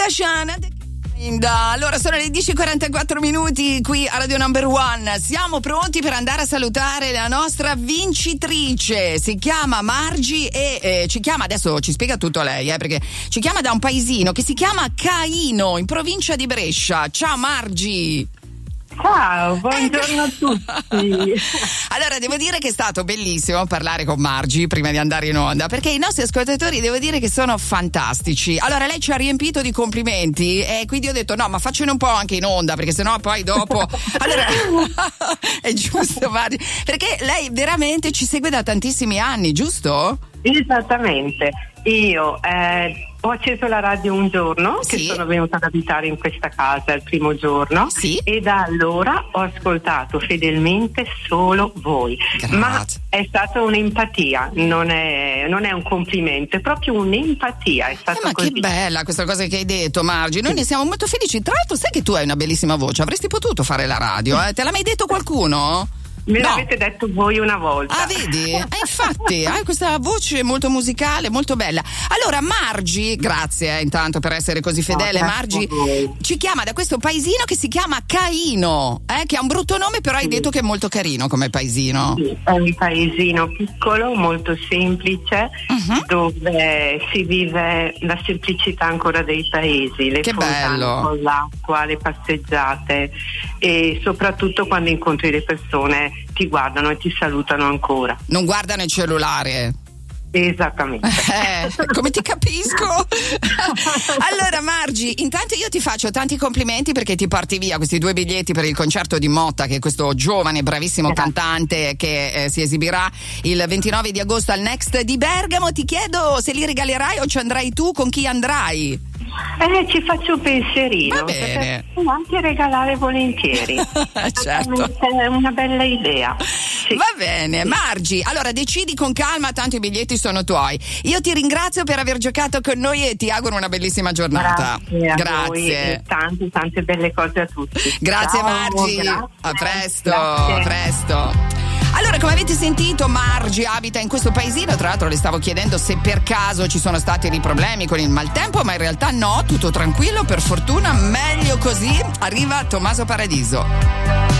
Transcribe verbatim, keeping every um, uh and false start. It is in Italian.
Shana. Allora sono le dieci e quarantaquattro minuti qui a Radio Number One. Siamo pronti per andare a salutare la nostra vincitrice. Si chiama Margi e eh, ci chiama, adesso ci spiega tutto lei, eh, perché ci chiama da un paesino che si chiama Caino, in provincia di Brescia. Ciao Margi. Ciao, buongiorno a tutti. Allora, devo dire che è stato bellissimo parlare con Margi prima di andare in onda, perché i nostri ascoltatori devo dire che sono fantastici. Allora, lei ci ha riempito di complimenti e quindi ho detto no, ma faccene un po' anche in onda, perché sennò poi dopo allora è giusto, Margi, perché lei veramente ci segue da tantissimi anni, giusto? Esattamente. Io eh, ho acceso la radio un giorno, sì, che sono venuta ad abitare in questa casa il primo giorno, sì, e da allora ho ascoltato fedelmente solo voi. Grazie. Ma è stata un'empatia, non è, non è un complimento, è proprio un'empatia. È stato eh, ma così. Che bella questa cosa che hai detto, Margi. Noi ne siamo molto felici. Tra l'altro, sai che tu hai una bellissima voce, avresti potuto fare la radio, eh? Te l'ha mai detto qualcuno? Me no. l'avete detto voi una volta. Ah, vedi? Eh, infatti, hai questa voce molto musicale, molto bella. Allora, Margi, grazie eh, intanto per essere così fedele. No, Margi ci chiama da questo paesino che si chiama Caino, eh, che ha un brutto nome, però hai sì. detto che è molto carino come paesino. Sì, è un paesino piccolo, molto semplice, uh-huh. dove si vive la semplicità ancora dei paesi, le che fontane bello. con l'acqua, le passeggiate, e soprattutto quando incontri le persone ti guardano e ti salutano ancora. Non guardano il cellulare. Esattamente. Eh, come ti capisco. Allora Margi, intanto io ti faccio tanti complimenti perché ti porti via questi due biglietti per il concerto di Motta, che è questo giovane bravissimo esatto. cantante che eh, si esibirà il ventinove di agosto al Next di Bergamo. Ti chiedo se li regalerai o ci andrai tu, con chi andrai? Eh, ci faccio un pensierino. Va bene. Può anche regalare volentieri. Certo. È una bella idea. Sì. Va bene, Margi, allora decidi con calma, tanto i biglietti sono tuoi. Io ti ringrazio per aver giocato con noi e ti auguro una bellissima giornata. Grazie a Grazie. voi e tante tante belle cose a tutti. Grazie. Ciao, Margi. Grazie. A presto, Grazie. a presto. Allora, come avete sentito, Margi abita in questo paesino. Tra l'altro le stavo chiedendo se per caso ci sono stati dei problemi con il maltempo, ma in realtà no, tutto tranquillo, per fortuna, meglio così. Arriva Tommaso Paradiso.